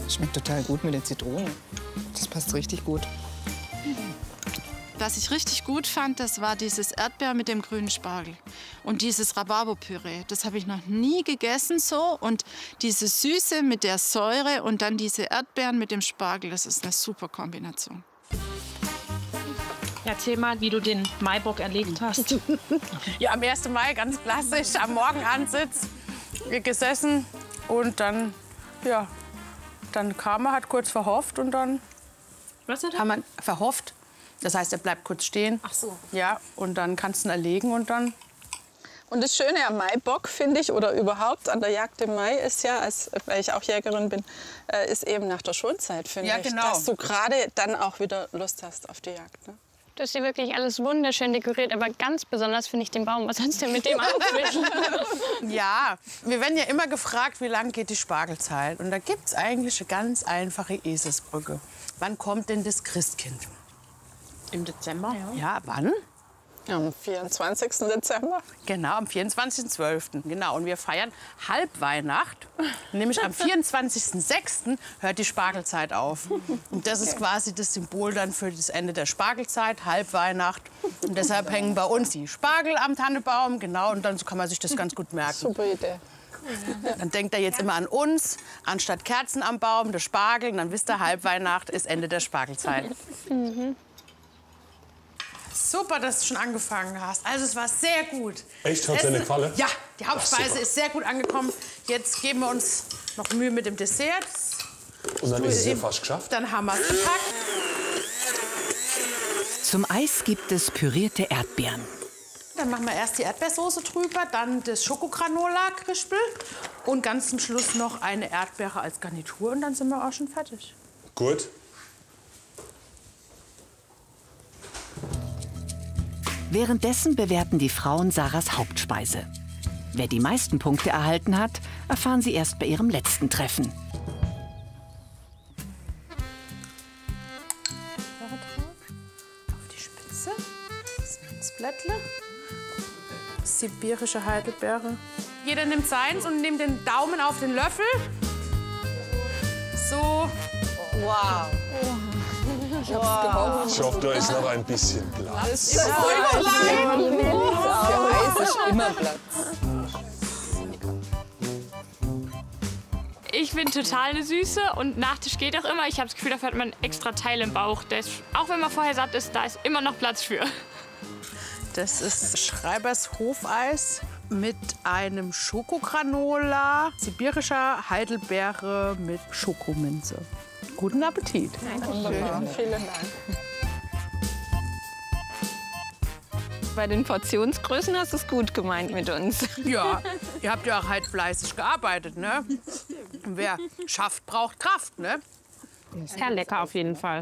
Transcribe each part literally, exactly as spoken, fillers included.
Schmeckt total gut mit der Zitrone. Das passt richtig gut. Was ich richtig gut fand, das war dieses Erdbeer mit dem grünen Spargel. Und dieses Rhabarberpüree, das habe ich noch nie gegessen so. Und diese Süße mit der Säure und dann diese Erdbeeren mit dem Spargel, das ist eine super Kombination. Erzähl mal, wie du den Maibock erlebt hast. Ja, am ersten Mai, ganz klassisch, am Morgenansitz gesessen. Und dann, ja, dann kam er, hat kurz verhofft und dann Was hat er? haben wir verhofft. Das heißt, er bleibt kurz stehen. Ach so. Ja, und dann kannst du ihn erlegen und dann... Und das Schöne am Maibock, finde ich, oder überhaupt an der Jagd im Mai, ist ja, als, weil ich auch Jägerin bin, äh, ist eben nach der Schonzeit, finde Ja, ich. genau. Dass du gerade dann auch wieder Lust hast auf die Jagd. Ne? Das ist hier wirklich alles wunderschön dekoriert, aber ganz besonders finde ich den Baum. Was sollst du denn mit dem anfangen? Ja, wir werden ja immer gefragt, wie lang geht die Spargelzeit. Und da gibt es eigentlich eine ganz einfache Eselsbrücke. Wann kommt denn das Christkind? Im Dezember? Ja. Ja, wann? Am vierundzwanzigsten Dezember. Genau, am vierundzwanzigsten zwölften Genau, und wir feiern Halbweihnacht. Nämlich am vierundzwanzigsten sechsten hört die Spargelzeit auf. Und das ist quasi das Symbol dann für das Ende der Spargelzeit, Halbweihnacht. Und deshalb hängen bei uns die Spargel am Tannebaum. Genau, und dann kann man sich das ganz gut merken. Super Idee. Dann denkt er jetzt immer an uns, anstatt Kerzen am Baum, der Spargel. Und dann wisst ihr, Halbweihnacht ist Ende der Spargelzeit. Mhm. Super, dass du schon angefangen hast. Also es war sehr gut. Echt? Hat's dir nicht gefallen? Ja, die Hauptspeise Ach, ist sehr gut angekommen. Jetzt geben wir uns noch Mühe mit dem Dessert. Und dann ist es ja fast geschafft. Dann haben wir es gepackt. Zum Eis gibt es pürierte Erdbeeren. Dann machen wir erst die Erdbeersoße drüber, dann das Schokogranola-Krispel und ganz zum Schluss noch eine Erdbeere als Garnitur. Und dann sind wir auch schon fertig. Gut. Währenddessen bewerten die Frauen Sarahs Hauptspeise. Wer die meisten Punkte erhalten hat, erfahren sie erst bei ihrem letzten Treffen. Auf die Spitze, das Minzblättle, sibirische Heidelbeere. Jeder nimmt seins und nimmt den Daumen auf den Löffel. So. Wow. Ich hab's gehofft. Ich hoffe, da ist noch ein bisschen Platz. Das ist voll klein. Für Eis ist immer Platz. Ich bin total eine Süße und Nachtisch geht auch immer. Ich habe das Gefühl, dafür hat man extra Teil im Bauch. Das, auch wenn man vorher satt ist, da ist immer noch Platz für. Das ist Schreibers Hofeis mit einem Schokogranola, sibirischer Heidelbeere mit Schokominze. Guten Appetit. Wunderbar. Vielen Dank. Bei den Portionsgrößen hast du es gut gemeint mit uns. Ja, ihr habt ja auch halt fleißig gearbeitet, ne? Wer schafft, braucht Kraft, ne? Sehr lecker auf jeden Fall.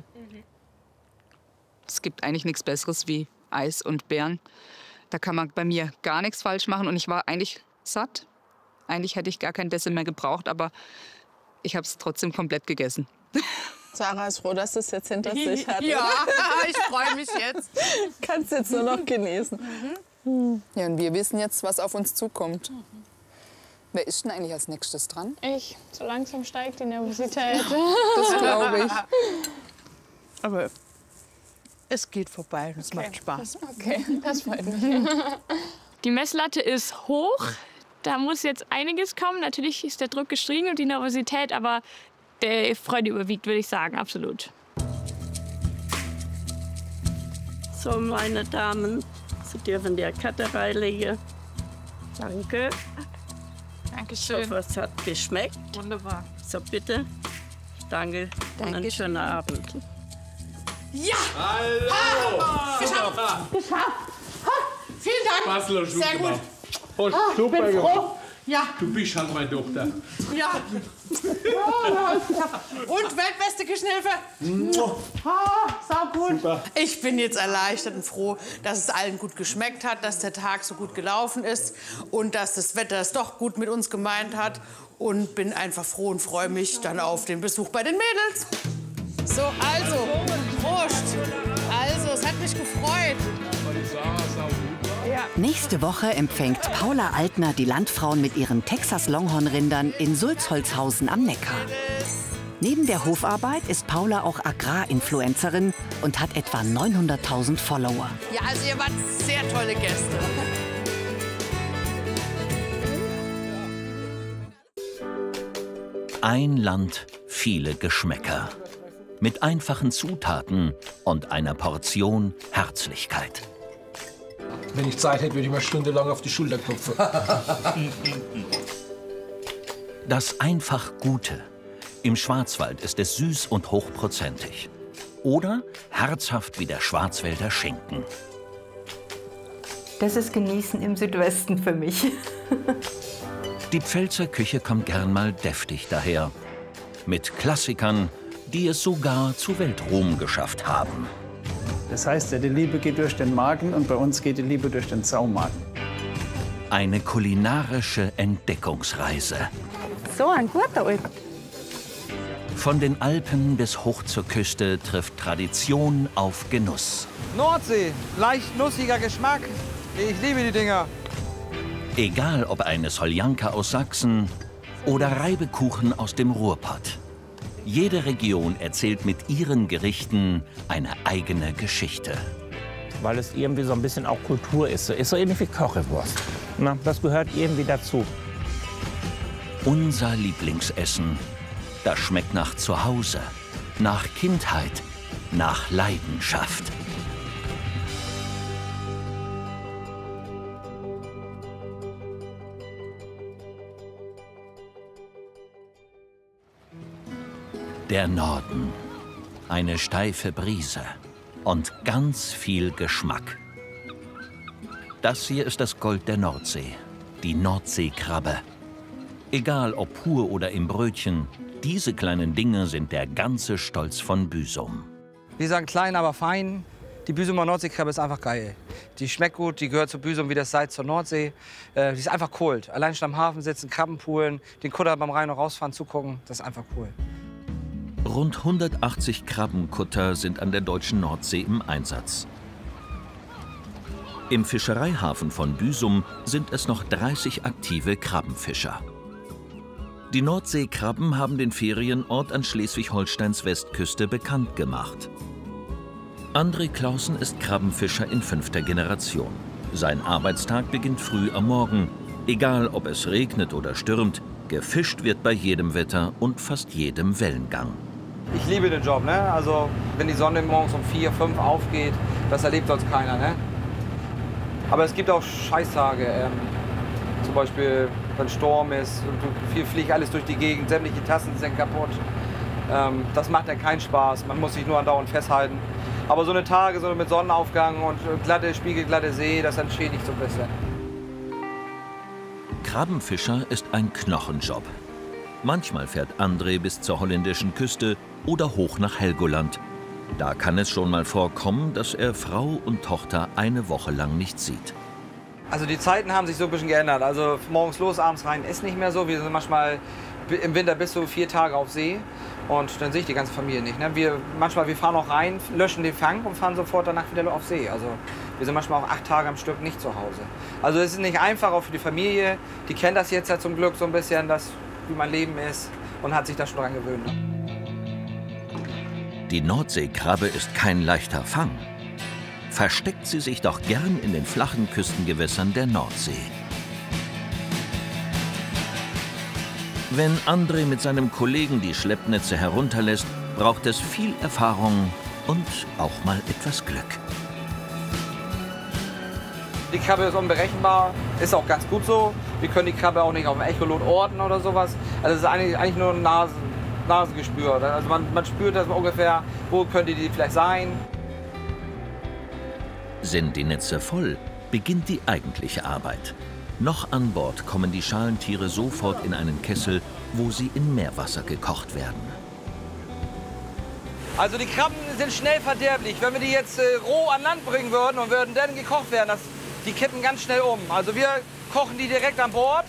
Es gibt eigentlich nichts Besseres wie Eis und Beeren. Da kann man bei mir gar nichts falsch machen. Und ich war eigentlich satt. Eigentlich hätte ich gar kein Dessert mehr gebraucht, aber ich habe es trotzdem komplett gegessen. Sarah ist froh, dass es jetzt hinter sich hat. Ja, oder? ich freue mich jetzt. Kannst jetzt nur noch genießen. Mhm. Ja, und wir wissen jetzt, was auf uns zukommt. Mhm. Wer ist denn eigentlich als nächstes dran? Ich, so langsam steigt die Nervosität. Das glaube ich. Aber es geht vorbei und es okay. macht Spaß. Okay, das freut mich. Die Messlatte ist hoch. Da muss jetzt einiges kommen. Natürlich ist der Druck gestiegen und die Nervosität, aber die Freude überwiegt, würde ich sagen, absolut. So, meine Damen, Sie dürfen die Karte reinlegen. Danke. Dankeschön. Ich hoffe, es hat geschmeckt. Wunderbar. So, bitte. Danke. Und einen schönen Abend. Ja! Hallo! Ha! Geschafft! Geschafft! Ha! Vielen Dank! Basler, sehr gut. Gemacht. Oh, ah, super bin froh. Ja. Du bist halt meine Tochter. Ja. Und weltbeste Küchenhilfe. Ah, sau gut. Super. Ich bin jetzt erleichtert und froh, dass es allen gut geschmeckt hat, dass der Tag so gut gelaufen ist und dass das Wetter es doch gut mit uns gemeint hat. Und bin einfach froh und freue mich dann auf den Besuch bei den Mädels. So, also, Prost. Also, es hat mich gefreut. Ja. Nächste Woche empfängt Paula Altner die Landfrauen mit ihren Texas Longhorn-Rindern in Sulzholzhausen am Neckar. Neben der Hofarbeit ist Paula auch Agrarinfluencerin und hat etwa neunhunderttausend Follower. Ja, also ihr wart sehr tolle Gäste. Ein Land, viele Geschmäcker. Mit einfachen Zutaten und einer Portion Herzlichkeit. Wenn ich Zeit hätte, würde ich mal stundenlang auf die Schulter klopfen. Das einfach Gute. Im Schwarzwald ist es süß und hochprozentig. Oder herzhaft wie der Schwarzwälder Schinken. Das ist Genießen im Südwesten für mich. Die Pfälzer Küche kommt gern mal deftig daher. Mit Klassikern, die es sogar zu Weltruhm geschafft haben. Das heißt, die Liebe geht durch den Magen und bei uns geht die Liebe durch den Saumagen. Eine kulinarische Entdeckungsreise. So ein guter Alp. Von den Alpen bis hoch zur Küste trifft Tradition auf Genuss. Nordsee, leicht nussiger Geschmack. Ich liebe die Dinger. Egal ob eine Soljanka aus Sachsen oder Reibekuchen aus dem Ruhrpott. Jede Region erzählt mit ihren Gerichten eine eigene Geschichte. Weil es irgendwie so ein bisschen auch Kultur ist. Ist so ähnlich wie Currywurst. Na, das gehört irgendwie dazu. Unser Lieblingsessen, das schmeckt nach Zuhause, nach Kindheit, nach Leidenschaft. Der Norden, eine steife Brise und ganz viel Geschmack. Das hier ist das Gold der Nordsee, die Nordseekrabbe. Egal ob pur oder im Brötchen, diese kleinen Dinge sind der ganze Stolz von Büsum. Wir sagen klein, aber fein. Die Büsumer Nordseekrabbe ist einfach geil. Die schmeckt gut, die gehört zu Büsum wie das Salz zur Nordsee. Äh, die ist einfach cool. Allein schon am Hafen sitzen, Krabben poolen, den Kutter beim Rein- und Rausfahren zugucken, das ist einfach cool. Rund hundertachtzig Krabbenkutter sind an der deutschen Nordsee im Einsatz. Im Fischereihafen von Büsum sind es noch dreißig aktive Krabbenfischer. Die Nordseekrabben haben den Ferienort an Schleswig-Holsteins Westküste bekannt gemacht. André Clausen ist Krabbenfischer in fünfter Generation. Sein Arbeitstag beginnt früh am Morgen. Egal, ob es regnet oder stürmt, gefischt wird bei jedem Wetter und fast jedem Wellengang. Ich liebe den Job, ne? Also wenn die Sonne morgens um vier, fünf aufgeht, das erlebt sonst keiner, ne? Aber es gibt auch Scheißtage, ähm, zum Beispiel wenn Sturm ist und viel fliegt alles durch die Gegend, sämtliche Tassen sind kaputt. Ähm, das macht dann keinen Spaß, man muss sich nur andauernd festhalten. Aber so eine Tage so mit Sonnenaufgang und glatte, spiegelglatte See, das entschädigt so ein bisschen. Krabbenfischer ist ein Knochenjob. Manchmal fährt André bis zur holländischen Küste oder hoch nach Helgoland. Da kann es schon mal vorkommen, dass er Frau und Tochter eine Woche lang nicht sieht. Also die Zeiten haben sich so ein bisschen geändert. Also morgens los, abends rein ist nicht mehr so. Wir sind manchmal im Winter bis zu vier Tage auf See und dann sehe ich die ganze Familie nicht. Ne? Wir, manchmal wir fahren auch rein, löschen den Fang und fahren sofort danach wieder auf See. Also wir sind manchmal auch acht Tage am Stück nicht zu Hause. Also es ist nicht einfach, auch für die Familie. Die kennt das jetzt ja zum Glück so ein bisschen, dass, wie mein Leben ist und hat sich da schon dran gewöhnt. Ne? Die Nordseekrabbe ist kein leichter Fang. Versteckt sie sich doch gern in den flachen Küstengewässern der Nordsee. Wenn André mit seinem Kollegen die Schleppnetze herunterlässt, braucht es viel Erfahrung und auch mal etwas Glück. Die Krabbe ist unberechenbar, ist auch ganz gut so. Wir können die Krabbe auch nicht auf dem Echolot orten oder sowas. Also es ist eigentlich, eigentlich nur ein Nasen, Nasengespür. Also man, man spürt das ungefähr, wo könnte die vielleicht sein. Sind die Netze voll, beginnt die eigentliche Arbeit. Noch an Bord kommen die Schalentiere sofort in einen Kessel, wo sie in Meerwasser gekocht werden. Also die Krabben sind schnell verderblich. Wenn wir die jetzt äh, roh an Land bringen würden und würden dann gekocht werden, das, die kippen ganz schnell um. Also wir kochen die direkt an Bord.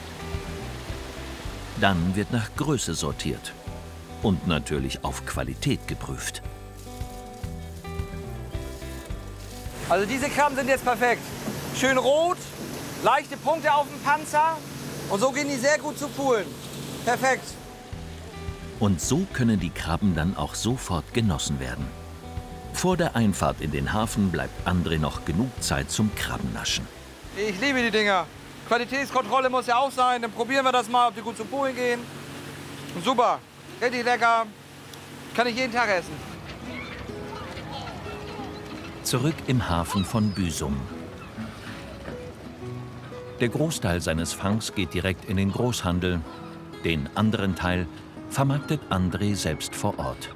Dann wird nach Größe sortiert und natürlich auf Qualität geprüft. Also diese Krabben sind jetzt perfekt. Schön rot, leichte Punkte auf dem Panzer und so gehen die sehr gut zu poolen. Perfekt. Und so können die Krabben dann auch sofort genossen werden. Vor der Einfahrt in den Hafen bleibt André noch genug Zeit zum Krabbennaschen. Ich liebe die Dinger. Qualitätskontrolle muss ja auch sein. Dann probieren wir das mal, ob die gut zum Polen gehen. Super, richtig lecker. Kann ich jeden Tag essen. Zurück im Hafen von Büsum. Der Großteil seines Fangs geht direkt in den Großhandel. Den anderen Teil vermarktet André selbst vor Ort.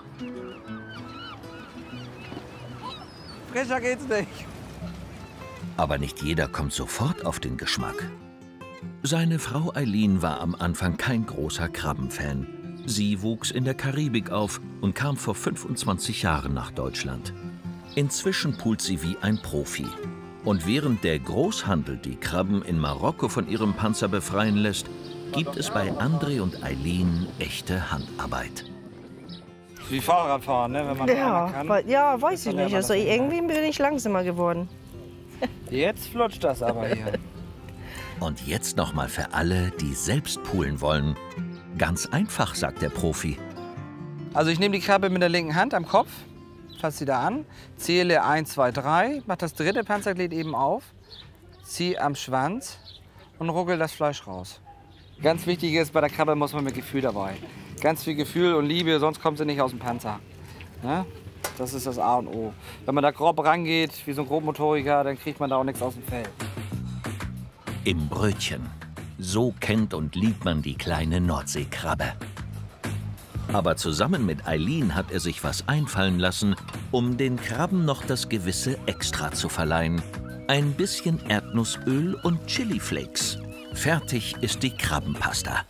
Frischer geht's nicht. Aber nicht jeder kommt sofort auf den Geschmack. Seine Frau Eileen war am Anfang kein großer Krabbenfan. Sie wuchs in der Karibik auf und kam vor fünfundzwanzig Jahren nach Deutschland. Inzwischen pult sie wie ein Profi. Und während der Großhandel die Krabben in Marokko von ihrem Panzer befreien lässt, gibt es bei André und Eileen echte Handarbeit. Wie Fahrradfahren, ne? Wenn man Ja, kann. weil- ja, weiß ich nicht. Also irgendwie bin ich langsamer geworden. Jetzt flutscht das aber hier. Und jetzt noch mal für alle, die selbst poolen wollen. Ganz einfach, sagt der Profi. Also ich nehme die Krabbe mit der linken Hand am Kopf, fasse sie da an, zähle eins, zwei, drei, mache das dritte Panzerglied eben auf, ziehe am Schwanz und ruckel das Fleisch raus. Ganz wichtig ist, bei der Krabbe muss man mit Gefühl dabei. Ganz viel Gefühl und Liebe, sonst kommt sie nicht aus dem Panzer. Ne? Das ist das A und O. Wenn man da grob rangeht, wie so ein Grobmotoriker, dann kriegt man da auch nichts aus dem Fell. Im Brötchen. So kennt und liebt man die kleine Nordseekrabbe. Aber zusammen mit Eileen hat er sich was einfallen lassen, um den Krabben noch das gewisse Extra zu verleihen. Ein bisschen Erdnussöl und Chiliflakes. Fertig ist die Krabbenpasta.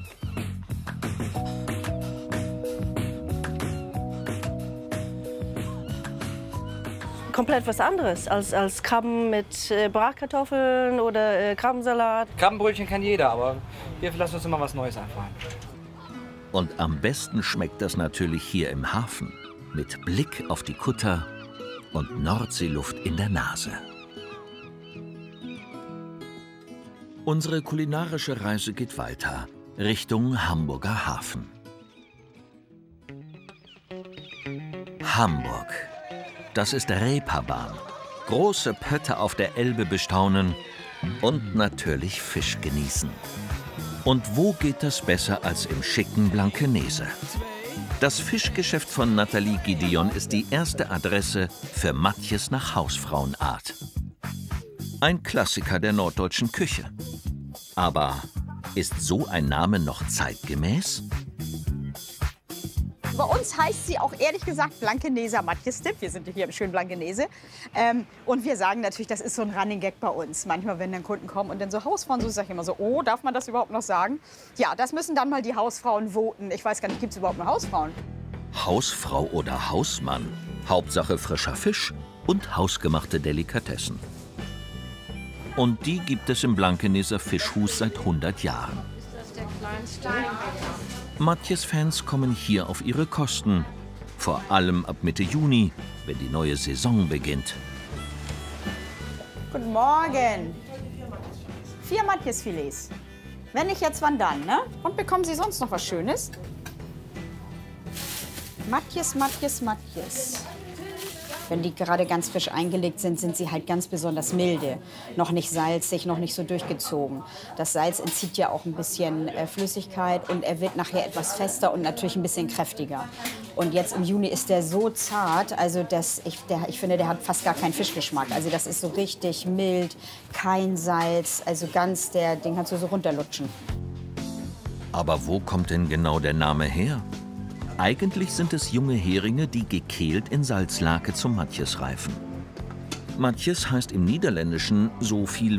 Komplett was anderes als, als Krabben mit äh, Bratkartoffeln oder äh, Krabbensalat. Krabbenbrötchen kann jeder, aber wir lassen uns immer was Neues einfallen. Und am besten schmeckt das natürlich hier im Hafen. Mit Blick auf die Kutter und Nordseeluft in der Nase. Unsere kulinarische Reise geht weiter, Richtung Hamburger Hafen. Hamburg. Das ist Reeperbahn. Große Pötte auf der Elbe bestaunen und natürlich Fisch genießen. Und wo geht das besser als im schicken Blankenese? Das Fischgeschäft von Nathalie Gideon ist die erste Adresse für Matjes nach Hausfrauenart. Ein Klassiker der norddeutschen Küche. Aber ist so ein Name noch zeitgemäß? Bei uns heißt sie auch ehrlich gesagt Blankeneser Matjes-Dip. Wir sind hier im schönen Blankenese. Ähm, und wir sagen natürlich, das ist so ein Running Gag bei uns. Manchmal, wenn dann Kunden kommen und dann so Hausfrauen, so sage ich immer so, oh, darf man das überhaupt noch sagen? Ja, das müssen dann mal die Hausfrauen voten. Ich weiß gar nicht, gibt es überhaupt noch Hausfrauen? Hausfrau oder Hausmann. Hauptsache frischer Fisch und hausgemachte Delikatessen. Und die gibt es im Blankeneser Fischhus seit hundert Jahren. Matjes-Fans kommen hier auf ihre Kosten. Vor allem ab Mitte Juni, wenn die neue Saison beginnt. Guten Morgen. Vier Matjes-Filets. Wenn nicht jetzt, wann dann, ne? Und bekommen Sie sonst noch was Schönes? Matjes, Matjes, Matjes. Wenn die gerade ganz frisch eingelegt sind, sind sie halt ganz besonders milde. Noch nicht salzig, noch nicht so durchgezogen. Das Salz entzieht ja auch ein bisschen äh, Flüssigkeit und er wird nachher etwas fester und natürlich ein bisschen kräftiger. Und jetzt im Juni ist der so zart, also das, ich, der, ich finde, der hat fast gar keinen Fischgeschmack. Also das ist so richtig mild, kein Salz, also ganz, der, den kannst du so runterlutschen. Aber wo kommt denn genau der Name her? Eigentlich sind es junge Heringe, die gekehlt in Salzlake zum Matjes reifen. Matjes heißt im Niederländischen so viel